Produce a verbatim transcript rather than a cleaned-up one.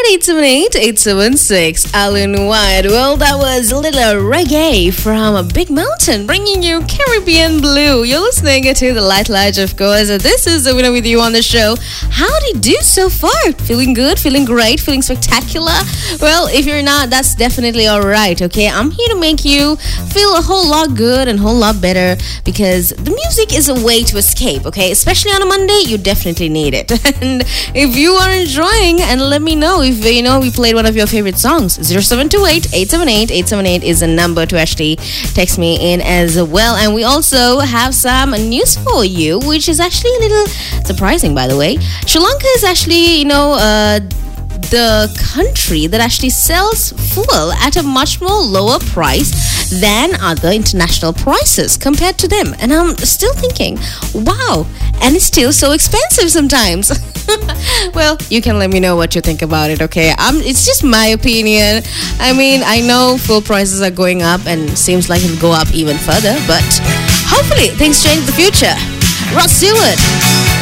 eight seven eight, eight seven six. Alan White. Well, that was a little reggae from a Big Mountain, bringing you Caribbean Blue. You're listening to The Light Lodge, of course. This is the winner with you on the show. How did you do so far? Feeling good? Feeling great? Feeling spectacular? Well, if you're not, that's definitely all right, okay? I'm here to make you feel a whole lot good and a whole lot better, because the music is a way to escape, okay? Especially on a Monday, you definitely need it. And if you are enjoying, and let me know if you know we played one of your favorite songs. zero seven two eight, eight seven eight, eight seven eight is the number to actually text me in as well. And we also have some news for you, which is actually a little surprising, by the way. Sri Lanka is actually, you know, uh the country that actually sells fuel at a much more lower price than other international prices compared to them. And I'm still thinking, wow, and it's still so expensive sometimes. Well, you can let me know what you think about it, okay? Um, it's just my opinion. I mean, I know fuel prices are going up and seems like it'll go up even further, but hopefully things change in the future. Rod Stewart.